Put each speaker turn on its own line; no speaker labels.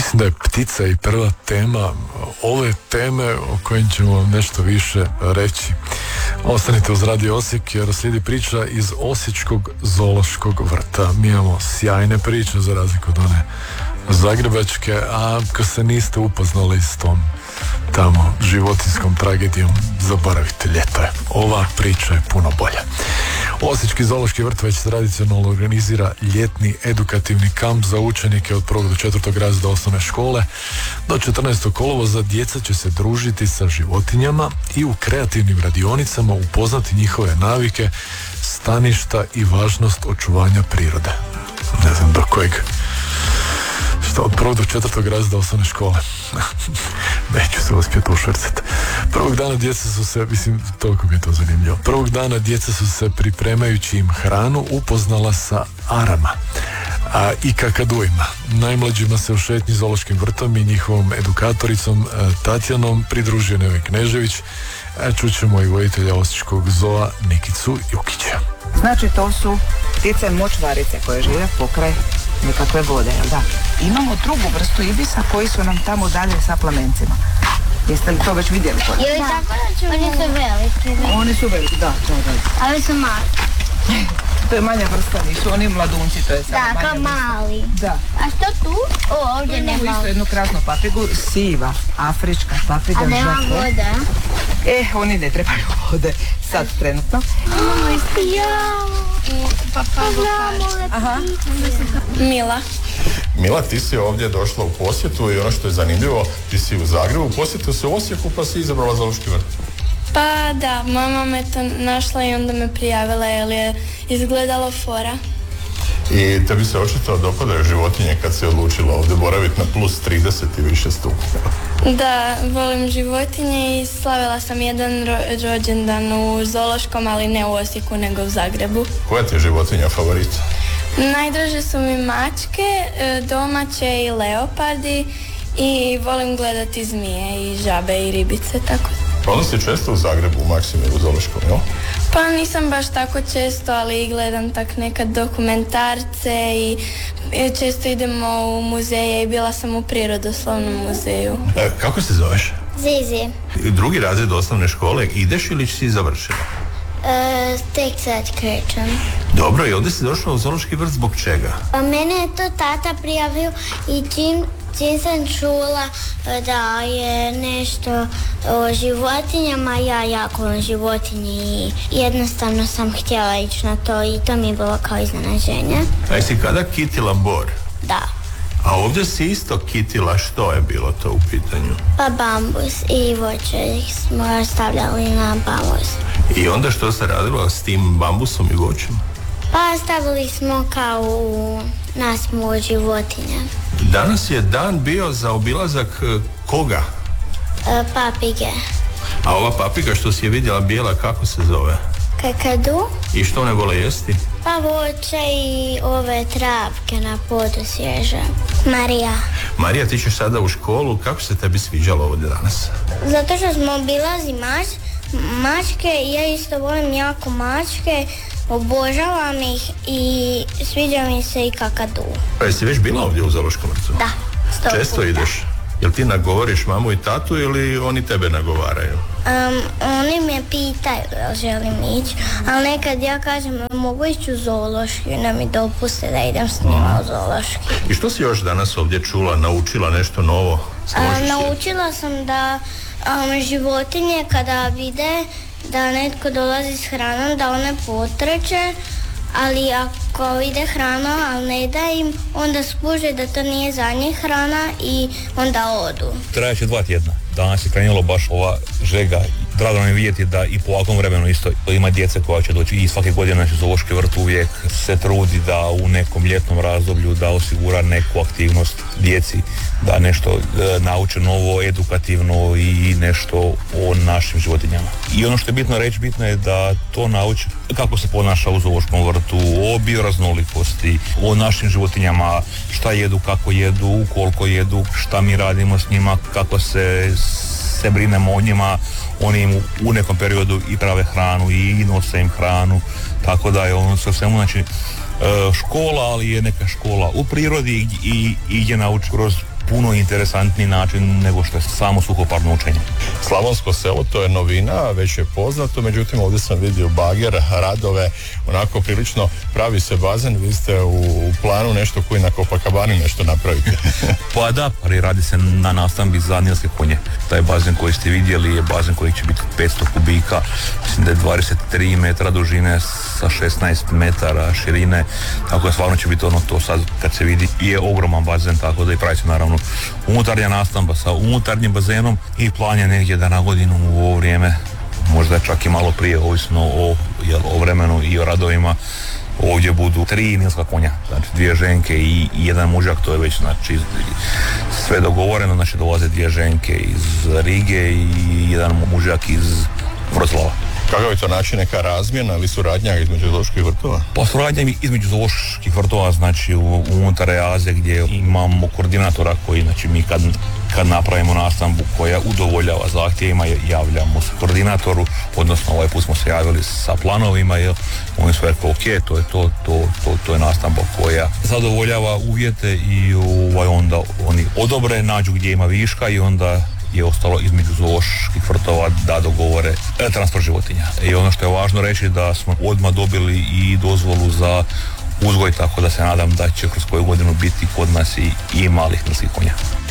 Mislim da je ptica i prva tema ove teme o kojim ćemo vam nešto više reći. Ostanite uz Radio Osijek jer slijedi priča iz Osječkog zoološkog vrta. Mi imamo sjajne priče za razliku od one zagrebačke, a ako se niste upoznali s tom tamo životinjskom tragedijom, zaboravite, ljeto je. Ova priča je puno bolja. Osječki zoološki vrt već tradicionalno organizira ljetni edukativni kamp za učenike od 1. do 4. razreda osnovne škole. Do 14. kolovoza djeca će se družiti sa životinjama i u kreativnim radionicama upoznati njihove navike, staništa i važnost očuvanja prirode. Ne znam do kojeg. Što od 1. do 4. razreda osnovne škole. Neću se uspjeti ušvrcati. Prvog dana djeca su se, toliko mi je to zanimljivo. Prvog dana djeca su se, pripremajući im hranu, upoznala sa arama i kakadujima. Najmlađima se u šetnji zoološkim vrtom i njihovom edukatoricom Tatjanom pridružio Neven Knežević. Čućemo i voditelja Osječkog zoa Nikicu Jukića.
Znači to su ptice močvarice koje žive pokraj nekakve vode, jel da? Imamo drugu vrstu ibisa koji su nam tamo dalje sa plamencima. Jeste li to već vidjeli?
Je li tako da ćemo... Oni su veliki.
Oni su veliki, da.
Ali su mali.
To je manja vrsta, nisu oni mladunci, to je samo manja vrsta.
Da, kao mali.
Da.
A što tu? Ovdje nema.
Imamo isto jednu krasnu paprigu, siva, afrička papriga.
A nema vode?
Oni ne trebaju vode, sad trenutno.
Imamo isto
Mila, ti si ovdje došla u posjetu i ono što je zanimljivo, ti si u Zagrebu, u posjetu se u Osijeku pa si izabrala zoološki vrt.
Pa da, mama me to našla i onda me prijavila jer je izgledalo fora.
I tebi se očito dopadaju životinje kad si odlučila ovdje boraviti na plus 30 i više stupnjeva.
Da, volim životinje i slavila sam jedan rođendan u zoološkom, ali ne u Osijeku nego u Zagrebu.
Koja ti je životinja favorita?
Najdraže su mi mačke, domaće i leopardi i volim gledati zmije i žabe i ribice, tako.
Pa onda si često u Zagrebu, u Maksimiru, u zoološkom, jel?
Pa nisam baš tako često, ali gledam tak nekad dokumentarce i često idemo u muzeje i bila sam u Prirodoslovnom muzeju.
Kako se zoveš?
Zizi.
Drugi razred osnovne škole, ideš ili si završila?
Tek sad krećem.
Dobro, i ovdje si došla u zoološki vrt zbog čega?
Mene je to tata prijavio i čim sam čula da je nešto o životinjama, ja jako volim životinje i jednostavno sam htjela ići na to i to mi je bilo kao iznenađenje.
A jesi kada kitila bor?
Da.
A ovdje si isto kitila, što je bilo to u pitanju?
Pa bambus i voće smo stavljali na bambus.
I onda što se radilo s tim bambusom i voćem?
Pa stavili smo kao nasmu životinje.
Danas je dan bio za obilazak koga?
Papige.
A ova papiga što si je vidjela bijela, kako se zove?
Kakadu.
I što one vole jesti?
Pa voće i ove travke na podu svježe. Marija.
Marija, ti ćeš sada u školu, kako se tebi sviđalo ovdje danas?
Zato što smo obilazi mačke i ja isto volim jako mačke, obožavam ih i sviđa mi se i kakadu.
Pa jesi već bila ovdje u zoološkom vrtu?
Da, 100
Često
puta.
ideš? Jel ti nagovoriš mamu i tatu ili oni tebe nagovaraju?
Oni me pitaju da želim ići, ali nekad ja kažem mogu ići u zoološki, da mi dopuste da idem s njima u zoološki.
I što si još danas ovdje čula, naučila nešto novo?
Naučila sam da životinje kada vide da netko dolazi s hranom, da one potreće, ali ako vide hranu, ali ne da im, onda skuže da to nije za njih hrana i onda odu.
Trajaće 2 tjedna. Danas je krenulo baš ova žega. Drago nam je vidjeti da i po ovakvom vremenu isto ima djece koja će doći i svake godine naš zoološki vrt uvijek se trudi da u nekom ljetnom razdoblju da osigura neku aktivnost djeci, da nešto nauče novo, edukativno i nešto o našim životinjama. I ono što je bitno reći, bitno je da to nauči kako se ponaša u zoološkom vrtu, o bioraznolikosti, o našim životinjama, šta jedu, kako jedu, koliko jedu, šta mi radimo s njima, kako se brinemo o njima, oni im u nekom periodu i prave hranu i nose im hranu, tako da je ono sve svemu, znači škola, ali je neka škola u prirodi i gdje nauči kroz puno interesantniji način nego što je samo suhoparno učenje.
Slavonsko selo, to je novina, već je poznato, međutim ovdje sam vidio bager, radove, onako prilično pravi se bazen, vi ste u planu nešto koji na Copacabani nešto napravite.
Pa da, ali radi se na nastambi za nilske konje. Taj bazen koji ste vidjeli je bazen koji će biti 500 kubika, mislim da je 23 metra dužine sa 16 metara širine, tako da stvarno će biti ono to sad kad se vidi je ogroman bazen, tako da i pravi se naravno unutarnja nastamba sa unutarnjim bazenom i plan je negdje da na godinu u ovo vrijeme, možda čak i malo prije, ovisno o vremenu i o radovima, ovdje budu 3 nilska konja, znači 2 ženke i 1 mužak, to je već znači sve dogovoreno, znači dolaze 2 ženke iz Rige i 1 mužak iz Wroclava.
Kakav je to način, neka razmjena ili suradnja između zooloških vrtova?
Pa suradnja između zooloških vrtova, znači unutar EAZE gdje imamo koordinatora koji, znači mi kad napravimo nastambu koja udovoljava zahtjevima, javljamo se koordinatoru, odnosno ovaj put smo se javili sa planovima, jer oni su rekli ok, to je nastamba koja zadovoljava uvjete i onda oni odobre, nađu gdje ima viška i onda je ostalo između zooloških vrtova da dogovore transport životinja. I ono što je važno reći da smo odmah dobili i dozvolu za uzgoj, tako da se nadam da će kroz koju godinu biti kod nas i malih nilskih konja.